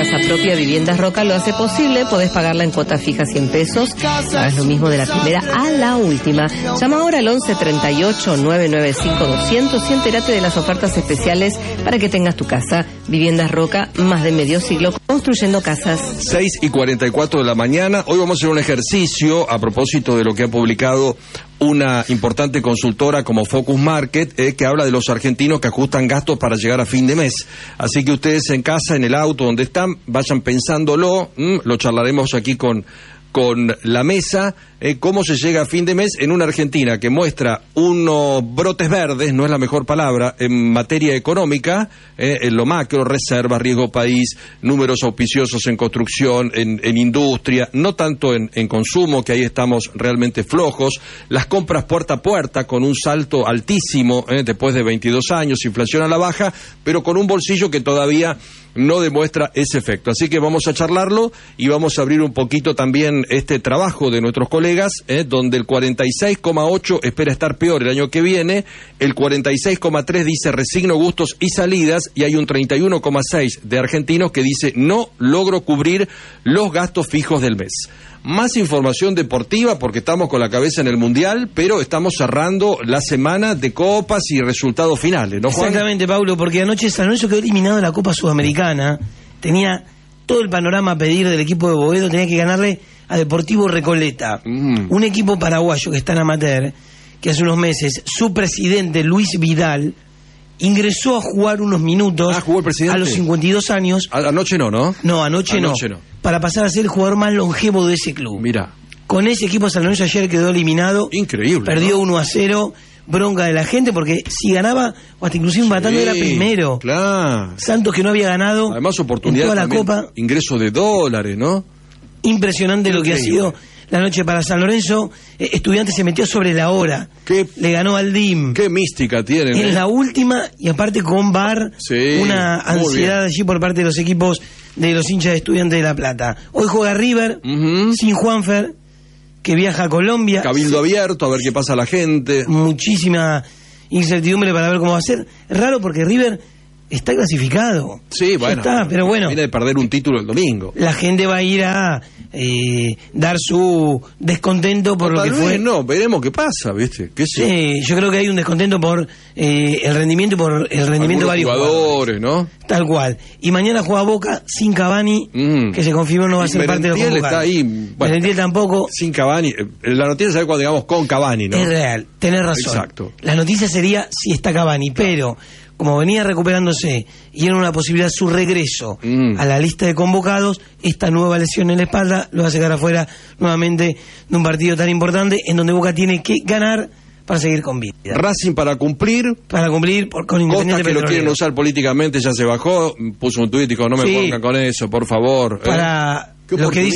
empresa propia Viviendas Roca lo hace posible. Podés pagarla en cuotas fijas 100 pesos. Hagas lo mismo de la primera a la última. Llama ahora al 11 38 995 200 y entérate de las ofertas especiales para que tengas tu casa. Viviendas Roca, más de medio siglo construyendo casas. 6:44 de la mañana. Hoy vamos a hacer un ejercicio a propósito de lo que ha publicado una importante consultora como Focus Market, que habla de los argentinos que ajustan gastos para llegar a fin de mes. Así que ustedes en casa, en el auto, donde están, vayan pensándolo, lo charlaremos aquí con la mesa, cómo se llega a fin de mes en una Argentina que muestra unos brotes verdes, no es la mejor palabra, en materia económica, en lo macro, reservas, riesgo país, números auspiciosos en construcción, en industria, no tanto en consumo, que ahí estamos realmente flojos, las compras puerta a puerta con un salto altísimo, después de 22 años, inflación a la baja, pero con un bolsillo que todavía no demuestra ese efecto. Así que vamos a charlarlo y vamos a abrir un poquito también este trabajo de nuestros colegas, donde el 46,8 espera estar peor el año que viene, el 46,3 dice resigno gustos y salidas, y hay un 31,6 de argentinos que dice no logro cubrir los gastos fijos del mes. Más información deportiva porque estamos con la cabeza en el Mundial, pero estamos cerrando la semana de copas y resultados finales, ¿no, Juan? Exactamente, Pablo, porque anoche San Lorenzo quedó eliminado de la Copa Sudamericana. Tenía todo el panorama a pedir del equipo de Boedo, tenía que ganarle a Deportivo Recoleta, un equipo paraguayo que está en amateur, que hace unos meses su presidente Luis Vidal ingresó a jugar unos minutos a los 52 años. Anoche no, ¿no? No, anoche no. Para pasar a ser el jugador más longevo de ese club. Mira. Con ese equipo San Lorenzo ayer quedó eliminado. Increíble. Perdió, ¿no? 1-0. Bronca de la gente, porque si ganaba, o hasta inclusive empatando, era primero. Claro. Santos, que no había ganado. Además, oportunidad en toda la Copa. Ingreso de dólares, ¿no? Impresionante lo que ha sido la noche para San Lorenzo. Estudiantes se metió sobre la hora. Le ganó al DIM. Qué mística tienen. En la última, y aparte con VAR, una ansiedad allí por parte de los equipos de los hinchas de Estudiantes de La Plata. Hoy juega River, sin Juanfer, que viaja a Colombia. Cabildo abierto, a ver qué pasa a la gente. Muchísima incertidumbre para ver cómo va a ser. Raro porque River está clasificado. Sí, bueno. Ya está, pero bueno. Viene de perder un título el domingo. La gente va a ir a dar su descontento por lo que fue. No, veremos qué pasa, ¿viste? Sí, yo creo que hay un descontento por el rendimiento, de varios jugadores, ¿no? Tal cual. Y mañana juega Boca sin Cavani, que se confirmó no va a ser parte de los convocados. Está ahí. Bueno, Merentiel tampoco. Sin Cavani. La noticia es cuando digamos con Cavani, ¿no? Es real, tenés razón. Exacto. La noticia sería si está Cavani, pero como venía recuperándose y era una posibilidad su regreso a la lista de convocados, esta nueva lesión en la espalda lo va a sacar afuera nuevamente de un partido tan importante en donde Boca tiene que ganar para seguir con vida. Racing para cumplir con Independiente Costa, que lo quieren usar políticamente, ya se bajó, puso un tuit y dijo no me pongan con eso, por favor. Para lo que dice